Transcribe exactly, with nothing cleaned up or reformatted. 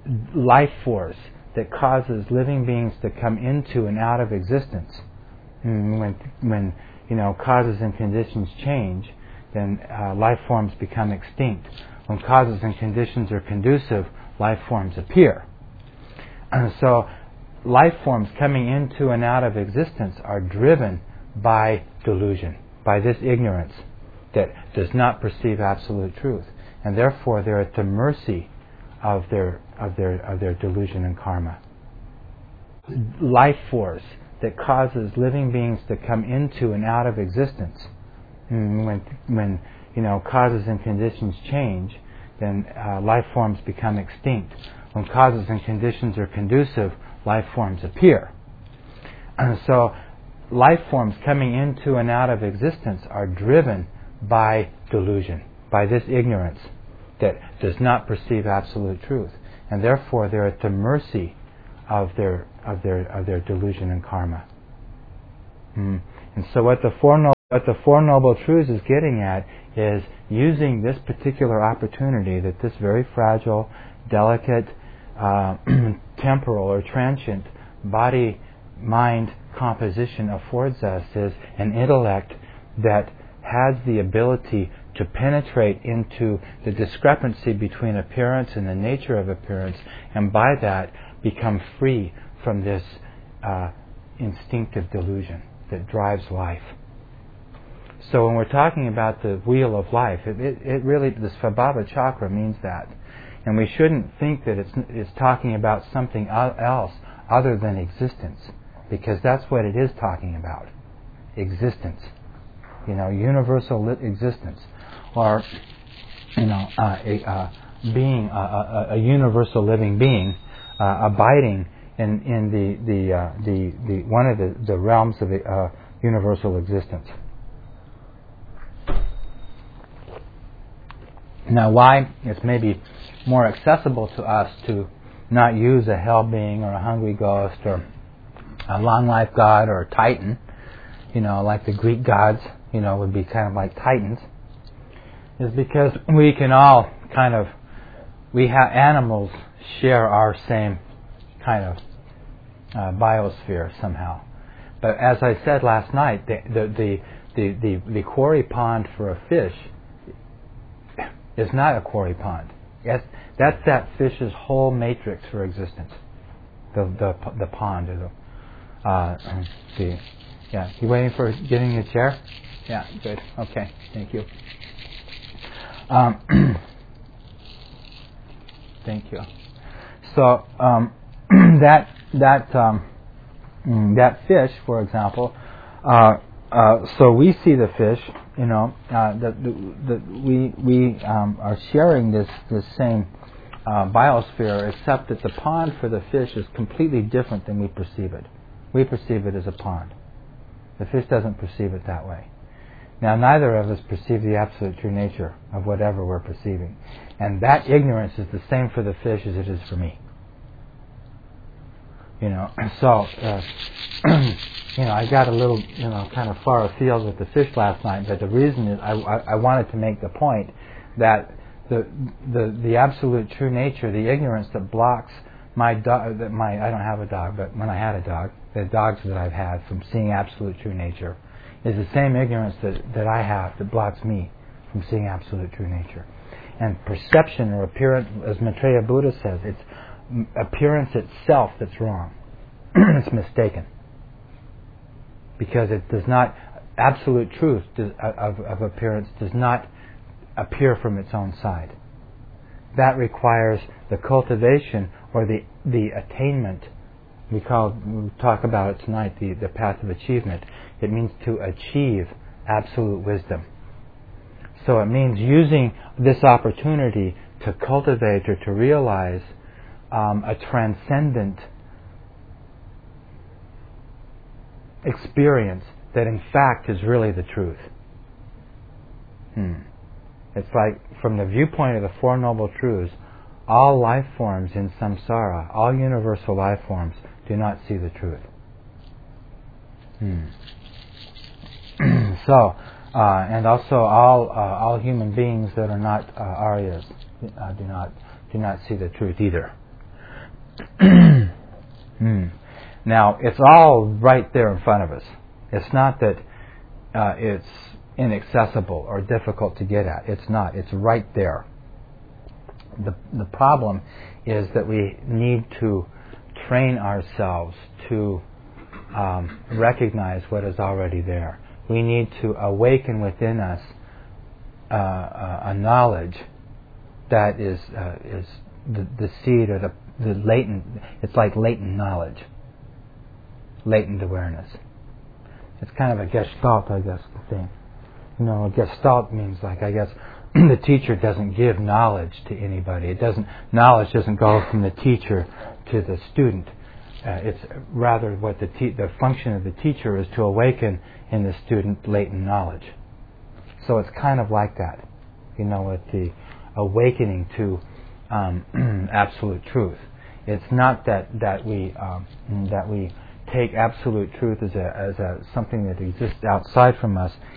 life force that causes living beings to come into and out of existence. And when, when you know, causes and conditions change, then uh, life forms become extinct. When causes and conditions are conducive, life forms appear. And so life forms coming into and out of existence are driven by delusion, by this ignorance that does not perceive absolute truth. And therefore they're at the mercy of their of their of their delusion and karma. Life force that causes living beings to come into and out of existence. And when when you know causes and conditions change, then uh, life forms become extinct. When causes and conditions are conducive, life forms appear. And so life forms coming into and out of existence are driven by delusion, by this ignorance that does not perceive absolute truth. And therefore they're at the mercy of their of their of their delusion and karma. Mm. And so what the Four Noble what the Four Noble Truths is getting at is using this particular opportunity that this very fragile, delicate, uh, temporal or transient body-mind composition affords us is an intellect that has the ability to penetrate into the discrepancy between appearance and the nature of appearance, and by that become free from this uh, instinctive delusion that drives life. So when we're talking about the wheel of life, it, it, it really, this Svabhava Chakra means that. And we shouldn't think that it's, it's talking about something else other than existence, because that's what it is talking about. Existence. You know, universal lit existence. Or, you know, uh, a, uh, being, uh, a, a universal living being, uh, abiding in, in the, the, uh, the, the, one of the, the realms of uh, universal existence. Now, why it's maybe more accessible to us to not use a hell being or a hungry ghost or a long life god or a titan, you know, like the Greek gods, you know, would be kind of like titans, is because we can all kind of, we have animals share our same kind of uh, biosphere somehow. But as I said last night, the the the the, the, the quarry pond for a fish is not a quarry pond. That's, that's that fish's whole matrix for existence. The the the pond or the uh, the yeah. You waiting for getting a chair? Yeah, good. Okay, thank you. Um, thank you. So um, that that um, that fish, for example. Uh, Uh, so we see the fish, you know, uh, that we we um, are sharing this this same uh, biosphere, except that the pond for the fish is completely different than we perceive it. We perceive it as a pond. The fish doesn't perceive it that way. Now, neither of us perceive the absolute true nature of whatever we're perceiving, and that ignorance is the same for the fish as it is for me. You know, so, uh, you know, I got a little, you know, kind of far afield with the fish last night, but the reason is I, I, I wanted to make the point that the, the the absolute true nature, the ignorance that blocks my dog, that my, I don't have a dog, but when I had a dog, the dogs that I've had from seeing absolute true nature, is the same ignorance that, that I have that blocks me from seeing absolute true nature. And perception or appearance, as Maitreya Buddha says, it's appearance itself that's wrong. It's mistaken, because it does not, absolute truth does, of, of appearance does not appear from its own side. That requires the cultivation or the the attainment. We call we talk about it tonight, the, the path of achievement. It means to achieve absolute wisdom. So it means using this opportunity to cultivate or to realize Um, a transcendent experience that in fact is really the truth. Hmm. It's like, from the viewpoint of the Four Noble Truths, all life forms in samsara, all universal life forms, do not see the truth. Hmm. So, uh, and also all uh, all human beings that are not uh, Aryas uh, do not do not see the truth either. hmm. Now, it's all right there in front of us. It's not that uh, it's inaccessible or difficult to get at. It's not. It's right there. The, the problem is that we need to train ourselves to um, recognize what is already there. We need to awaken within us uh, a, a knowledge that is uh, is the, the seed or the, the latent. It's like latent knowledge, latent awareness. It's kind of a gestalt, I guess, the thing. You know, a gestalt means like, I guess, the teacher doesn't give knowledge to anybody. It doesn't. Knowledge doesn't go from the teacher to the student. Uh, it's rather what the te- the function of the teacher is to awaken in the student latent knowledge. So it's kind of like that, you know, with the awakening to um, absolute truth. It's not that that we um, that we take absolute truth as a as a something that exists outside from us.